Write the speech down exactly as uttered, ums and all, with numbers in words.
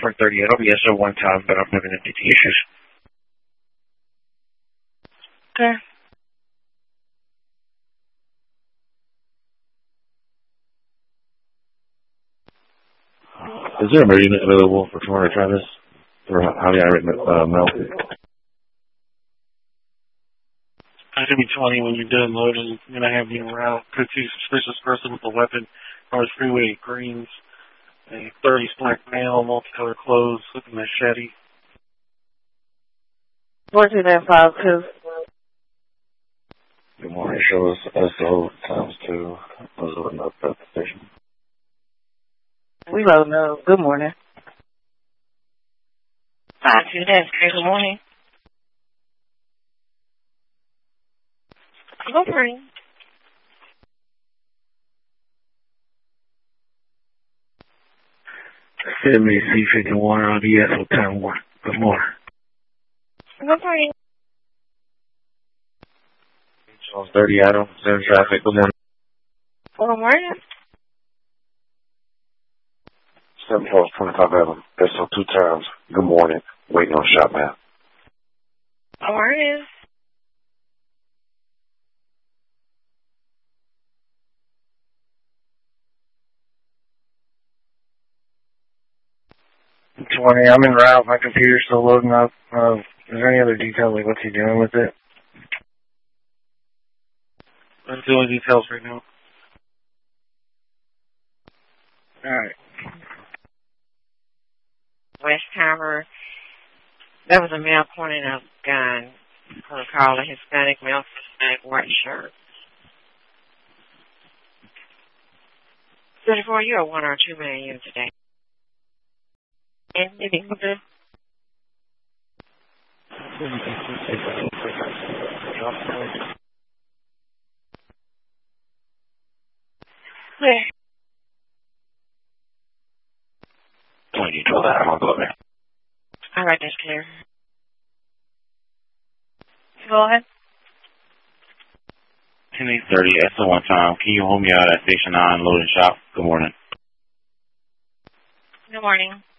four thirty. It'll be S O one time, but I'm having M T T issues. Okay. Is there a unit available for tomorrow, Travis? Or how do I written uh, Mel? It's going to be twenty when you're done loading. I'm going to have you en route. Could see suspicious person with a weapon on the freeway at Greens. A thirties black male, multicolored clothes with a machete. What's it at five two? Good morning. Show us S O times two. I was loading up at the station. We loading up. Good morning. Five two, that's great. Good morning. Good morning. seventy C fifty-one on the S O time one. Good morning. Good morning. Jones thirty Adam, zero traffic. Good morning. Good morning. seven four twenty-five Adam, S O two times. Good morning. Waiting on shop man. Good morning. twenty. I'm en route. My computer's still loading up. Uh, is there any other details, like what's he doing with it? That's the only details right now. Alright. Westheimer. There was a male pointing a gun. For a call, a Hispanic male, Hispanic white shirt. thirty-four, you're a one or two man unit today. And maybe you do. Where? twenty, twelve Adam, I'll go there. All right, that's clear. Go ahead. ten eight thirty, S O one time. Can you hold me out at Station nine, load and shop? Good morning. Good morning.